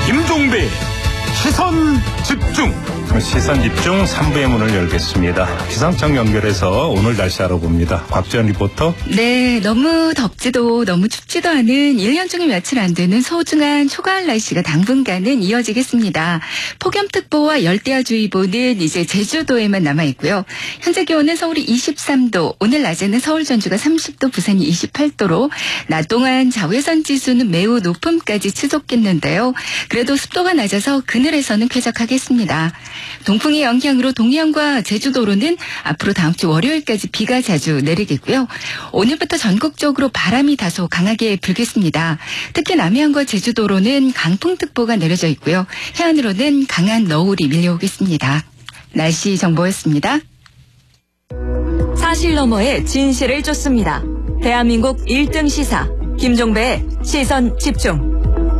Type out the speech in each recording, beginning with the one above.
김종배 시선 집중. 시선 집중 3부의 문을 열겠습니다. 기상청 연결해서 오늘 날씨 알아봅니다. 곽지연 리포터. 네, 너무 덥지도 너무 춥지도 않은 1년 중에 며칠 안 되는 소중한 초가을 날씨가 당분간은 이어지겠습니다. 폭염특보와 열대야주의보는 이제 제주도에만 남아있고요. 현재 기온은 서울이 23도, 오늘 낮에는 서울 전주가 30도, 부산이 28도로 낮 동안 자외선 지수는 매우 높음까지 치솟겠는데요. 그래도 습도가 낮아서 그늘에서는 쾌적하겠습니다. 동풍의 영향으로 동해안과 제주도로는 앞으로 다음 주 월요일까지 비가 자주 내리겠고요. 오늘부터 전국적으로 바람이 다소 강하게 불겠습니다. 특히 남해안과 제주도로는 강풍특보가 내려져 있고요. 해안으로는 강한 너울이 밀려오겠습니다. 날씨 정보였습니다. 사실 너머의 진실을 쫓습니다. 대한민국 1등 시사 김종배의 시선 집중.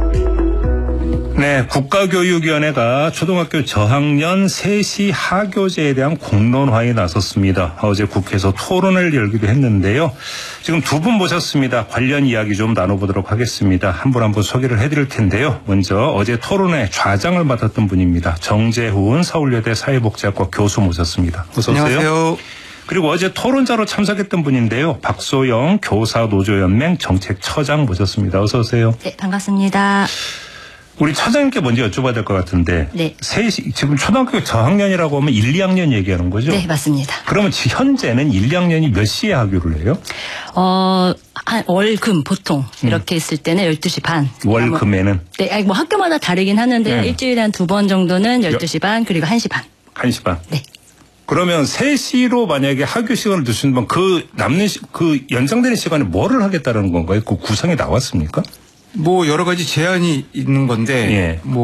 네, 국가교육위원회가 초등학교 저학년 3시 하교제에 대한 공론화에 나섰습니다. 어제 국회에서 토론을 열기도 했는데요. 지금 두 분 모셨습니다. 관련 이야기 좀 나눠보도록 하겠습니다. 한 분 한 분 소개를 해드릴 텐데요. 먼저 어제 토론회 좌장을 맡았던 분입니다. 정재훈 서울여대 사회복지학과 교수 모셨습니다. 어서 오세요. 안녕하세요. 그리고 어제 토론자로 참석했던 분인데요. 박소영 교사노조연맹 정책처장 모셨습니다. 어서 오세요. 네, 반갑습니다. 우리 차장님께 먼저 여쭤봐야 될 것 같은데. 네. 지금 초등학교 저학년이라고 하면 1, 2학년 얘기하는 거죠? 네, 맞습니다. 그러면 현재는 1, 2학년이 몇 시에 하교를 해요? 월금 보통 이렇게 있을 때는 12시 반. 월금에는? 네, 아니 뭐 학교마다 다르긴 하는데 네. 일주일에 한 2번 정도는 12시 반 그리고 1시 반. 1시 반? 네. 그러면 3시로 만약에 하교 시간을 두시면 그 연장되는 시간에 뭐를 하겠다는 건가요? 그 구상이 나왔습니까? 뭐 여러 가지 제한이 있는 건데 예. 뭐